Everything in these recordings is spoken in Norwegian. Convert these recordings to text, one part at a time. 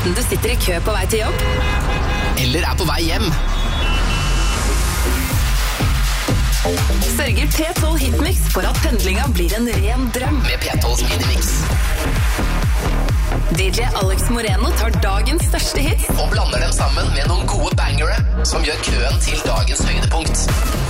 enten du sitter i kø på vei til jobb, eller er på vei hjem. Sørger P12 Hitmix for at pendlinga blir en ren drøm. Med P12s minimix. DJ Alex Moreno tar dagens største hits og blander dem sammen med noen gode bangere som gjør køen til dagens høydepunkt.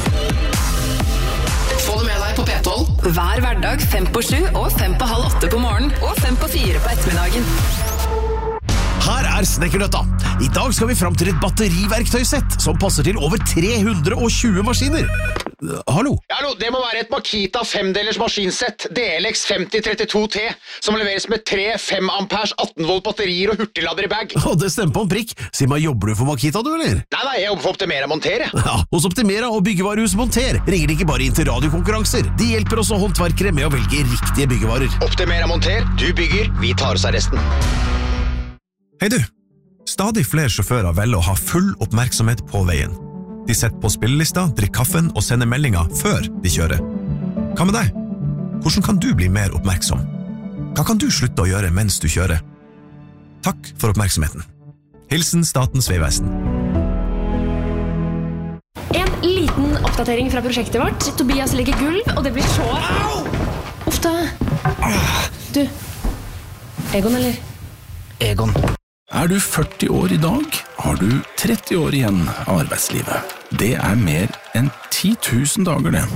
Få det med deg på P12. hver hverdag 7:05 og 7:30 på morgenen og 4:05 på ettermiddagen. Her er Snekkernøtta. I dag skal vi fram til et batteriverktøysett som passer til over 320 maskiner. Hallo? Hallo, det må være et Makita 5-delers maskinsett, DLX 5032T, som leveres med 3 5 amperes 18 volt batterier og hurtiglader i bag. Det stemmer på en prikk. Si meg, jobber du for Makita, du, eller? Nei, jeg jobber for Optimera Monter, jeg. Ja, hos Optimera og byggevarehus Monter ringer de ikke bare inn til radiokonkurranser. De hjelper også håndverkere med å velge riktige byggevarer. Optimera Monter, du bygger, vi tar oss av resten. Hei du! Stadig flere sjåfører velger å ha full oppmerksomhet på veien. De setter på spillelista, drikker kaffen og sender meldinger før de kjører. Hva med deg? Hvordan kan du bli mer oppmerksom? Hva kan du slutte å gjøre mens du kjører? Takk for oppmerksomheten. Hilsen Statens Vegvesen. En liten oppdatering fra prosjektet vårt. Tobias legger gulv, og det blir så... Uff da. Du, Egon, eller? Egon. Er du 40 år i dag, har du 30 år igjen av arbeidslivet. Det er mer enn 10 000 dager, det.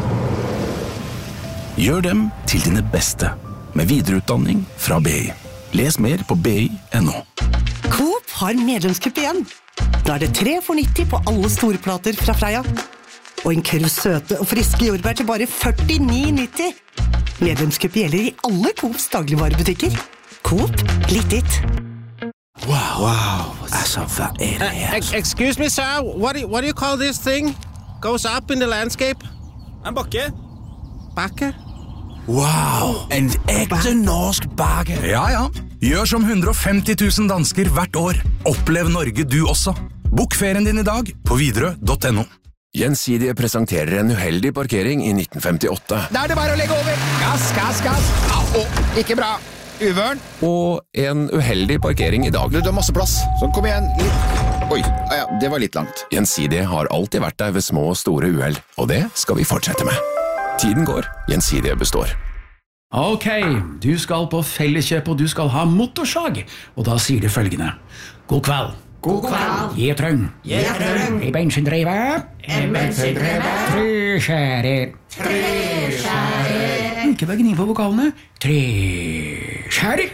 Gjør dem til dine beste, med videreutdanning fra BI. Les mer på BI.no. Coop har medlemskupp igjen. Da er det 3 for 90 på alle storplater fra Freia. Og en krus søte og friske jordbær til bare 49,90. Medlemskupp gjelder i alle Coops dagligvarebutikker. Coop, litt ditt. Wow. Altså, hva er det her? Excuse me, sir. What do you call this thing? Goes up in the landscape? En bakke. Bakke? Wow, en ekte norsk bakke. Ja. Gjør som 150 000 dansker hvert år. Opplev Norge du også. Bok ferien din i dag på Widerøe.no. Gjensidige presenterer en uheldig parkering i 1958. Da er det bare å legge over. Gass. Ikke bra. Uvørn. Og en uheldig parkering i dag. Du har masse plass, så kom igjen. Oi, ja, det var litt langt. Gjensidige har alltid vært der ved små og store uheld, og det skal vi fortsette med. Tiden går, Gjensidige består. Ok, du skal på Felleskjøp og du skal ha motorsag, og da sier det følgende. God kveld. God kveld. Gjetrøng. I bensindrevet. Treskjærer. Ikke bare gni på vokalene. Treskjærer.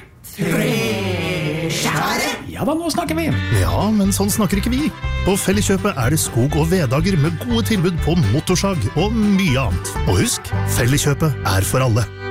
Ja da, nå snakker vi. Ja, men sånn snakker ikke vi. På Felleskjøpet er det skog- og veddager med gode tilbud på motorsag og mye annet. Og husk, Felleskjøpet er for alle.